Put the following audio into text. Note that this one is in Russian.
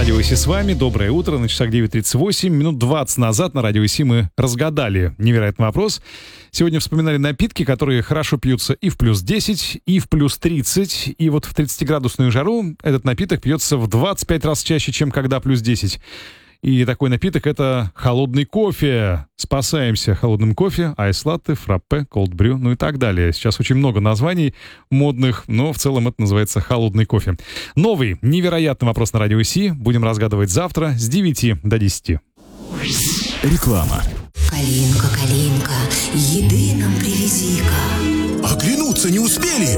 Радио ИСИ с вами. Доброе утро. На часах 9:38. Минут 20 назад на Радио ИСИ мы разгадали невероятный вопрос. Сегодня вспоминали напитки, которые хорошо пьются и в плюс 10, и в плюс 30. И вот в 30-градусную жару этот напиток пьется в 25 раз чаще, чем когда плюс 10. И такой напиток — это холодный кофе. Спасаемся холодным кофе, айс-латте, фраппе, колд-брю, ну и так далее. Сейчас очень много названий модных, но в целом это называется холодный кофе. Новый невероятный вопрос на Радио ИСИ будем разгадывать завтра с 9 до 10. Реклама. Калинка, Калинка, еды нам привези-ка. Оглянуться не успели.